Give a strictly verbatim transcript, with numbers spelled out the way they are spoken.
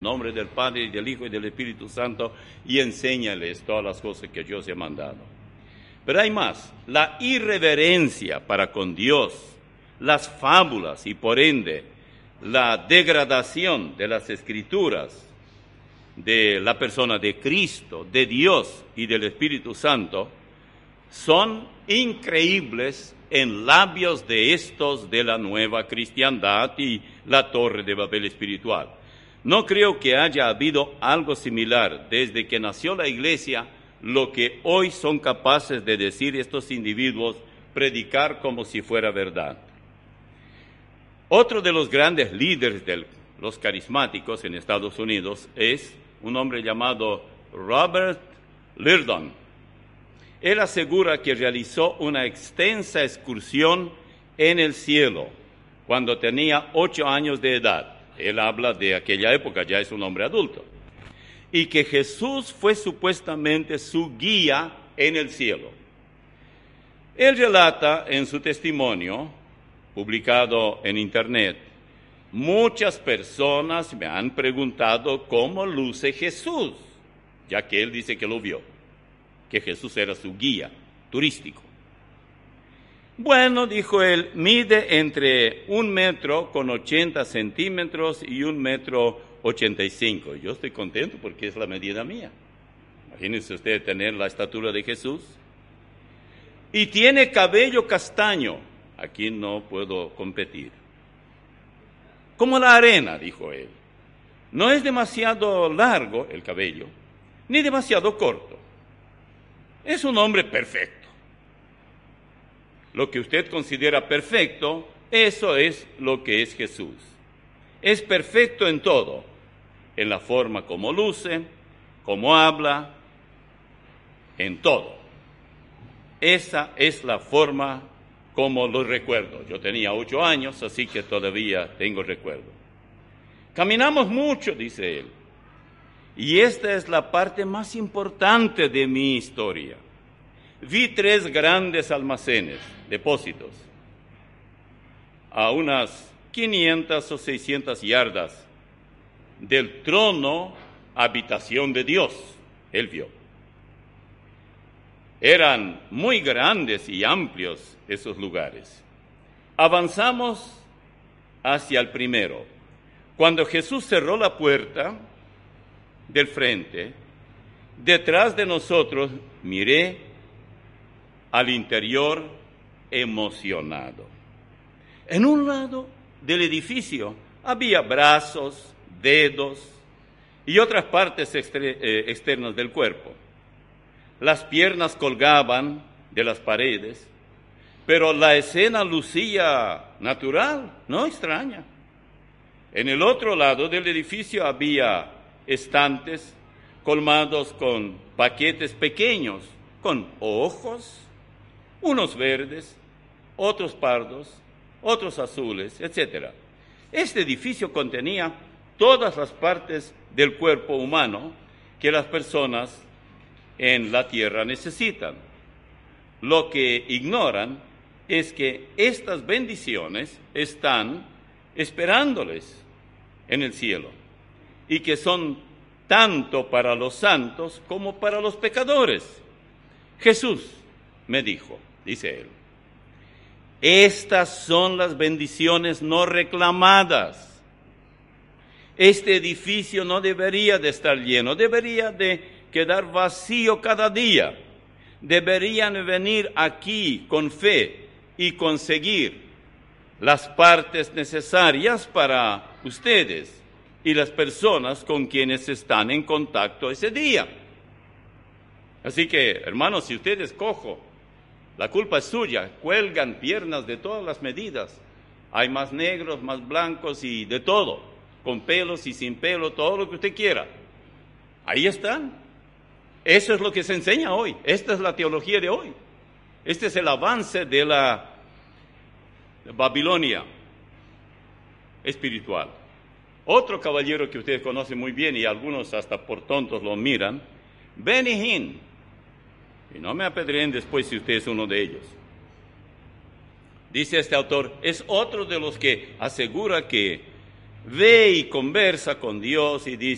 nombre del Padre, y del Hijo, y del Espíritu Santo, y enséñales todas las cosas que yo os he mandado. Pero hay más, la irreverencia para con Dios, las fábulas y por ende la degradación de las Escrituras, de la persona de Cristo, de Dios y del Espíritu Santo, son increíbles en labios de estos de la nueva cristiandad y la Torre de Babel espiritual. No creo que haya habido algo similar desde que nació la Iglesia, lo que hoy son capaces de decir estos individuos, predicar como si fuera verdad. Otro de los grandes líderes de los carismáticos en Estados Unidos es un hombre llamado Robert Liardon. Él asegura que realizó una extensa excursión en el cielo cuando tenía ocho años de edad. Él habla de aquella época, ya es un hombre adulto. Y que Jesús fue supuestamente su guía en el cielo. Él relata en su testimonio, publicado en internet, muchas personas me han preguntado cómo luce Jesús, ya que él dice que lo vio, que Jesús era su guía turístico. Bueno, dijo él, mide entre un metro con ochenta centímetros y un metro ochenta y cinco. Yo estoy contento porque es la medida mía. Imagínense usted tener la estatura de Jesús. Y tiene cabello castaño. Aquí no puedo competir. Como la arena, dijo él. No es demasiado largo el cabello, ni demasiado corto. Es un hombre perfecto. Lo que usted considera perfecto, eso es lo que es Jesús. Es perfecto en todo, en la forma como luce, como habla, en todo. Esa es la forma como lo recuerdo. Yo tenía ocho años, así que todavía tengo recuerdo. Caminamos mucho, dice él, y esta es la parte más importante de mi historia. Vi tres grandes almacenes, depósitos, a unas quinientas o seiscientas yardas del trono, habitación de Dios, él vio. Eran muy grandes y amplios esos lugares. Avanzamos hacia el primero. Cuando Jesús cerró la puerta del frente, detrás de nosotros miré al interior emocionado. En un lado del edificio había brazos, dedos y otras partes externas del cuerpo. Las piernas colgaban de las paredes, pero la escena lucía natural, no extraña. En el otro lado del edificio había estantes colmados con paquetes pequeños, con ojos, unos verdes, otros pardos, otros azules, etcétera. Este edificio contenía todas las partes del cuerpo humano que las personas en la tierra necesitan. Lo que ignoran es que estas bendiciones están esperándoles en el cielo y que son tanto para los santos como para los pecadores. Jesús me dijo, dice él, estas son las bendiciones no reclamadas. Este edificio no debería de estar lleno, debería de quedar vacío cada día. Deberían venir aquí con fe y conseguir las partes necesarias para ustedes y las personas con quienes están en contacto ese día. Así que, hermanos, si usted es cojo, la culpa es suya. Cuelgan piernas de todas las medidas. Hay más negros, más blancos y de todo, con pelos y sin pelo, todo lo que usted quiera. Ahí están. Eso es lo que se enseña hoy. Esta es la teología de hoy. Este es el avance de la Babilonia espiritual. Otro caballero que ustedes conocen muy bien y algunos hasta por tontos lo miran, Benny Hinn. Y no me apedreen después si usted es uno de ellos. Dice este autor, es otro de los que asegura que ve y conversa con Dios y dice,